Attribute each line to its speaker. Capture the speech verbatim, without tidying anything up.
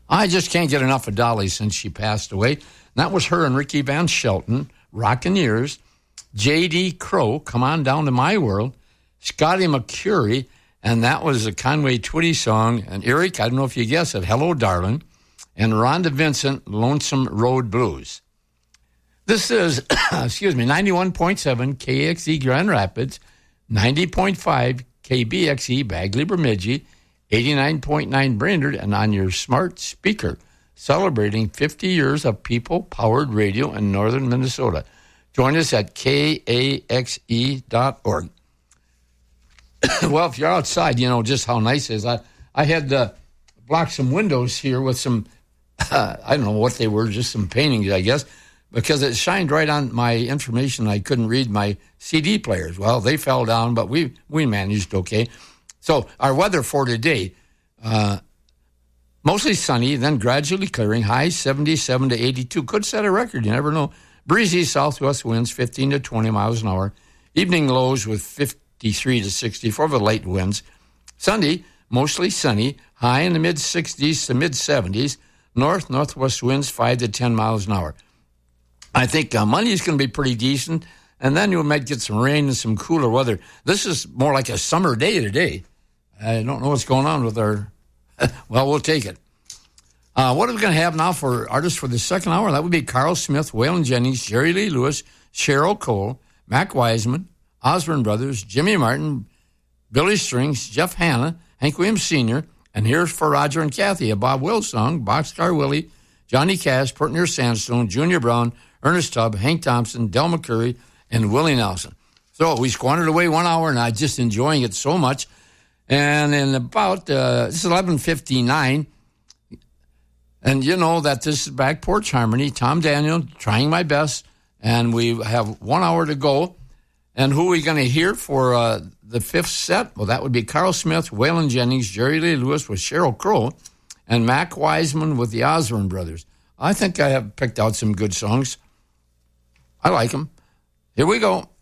Speaker 1: I just can't get enough of Dolly since she passed away. And that was her and Ricky Van Shelton, Rockin' Years. J D. Crowe, Come On Down to My World. Scotty McCurry, and that was a Conway Twitty song. And Eric, I don't know if you guessed it, Hello, Darling. And Rhonda Vincent, Lonesome Road Blues. This is, excuse me, ninety-one point seven K X E Grand Rapids, ninety point five K B X E Bagley Bemidji, eighty-nine point nine Brainerd, and on your smart speaker, celebrating fifty years of people-powered radio in northern Minnesota. Join us at K A X E dot org. Well, if you're outside, you know just how nice it is. I, I had to block some windows here with some, uh, I don't know what they were, just some paintings, I guess, because it shined right on my information. I couldn't read my C D players. Well, they fell down, but we, we managed okay. So our weather for today, uh, mostly sunny, then gradually clearing, high seventy-seven to eighty-two. Could set a record, you never know. Breezy southwest winds, fifteen to twenty miles an hour. Evening lows with fifty-three to sixty-four with light winds. Sunday, mostly sunny, high in the mid-sixties to mid-seventies. North-northwest winds, five to ten miles an hour. I think uh, Monday's going to be pretty decent, and then you might get some rain and some cooler weather. This is more like a summer day today. I don't know what's going on with our... well, we'll take it. Uh, what are we going to have now for artists for the second hour? That would be Carl Smith, Waylon Jennings, Jerry Lee Lewis, Cheryl Cole, Mac Wiseman, Osborne Brothers, Jimmy Martin, Billy Strings, Jeff Hanna, Hank Williams Senior, and here's for Roger and Kathy, a Bob Wills song, Boxcar Willie, Johnny Cash, Portnear Sandstone, Junior Brown, Ernest Tubb, Hank Thompson, Del McCurry, and Willie Nelson. So we squandered away one hour, and I'm just enjoying it so much. And in about, uh, this is eleven fifty-nine, and you know that this is Back Porch Harmony, Tom Daniel, trying my best, and we have one hour to go. And who are we going to hear for uh, the fifth set? Well, that would be Carl Smith, Waylon Jennings, Jerry Lee Lewis with Cheryl Crow, and Mac Wiseman with the Osborne Brothers. I think I have picked out some good songs. I like them. Here we go.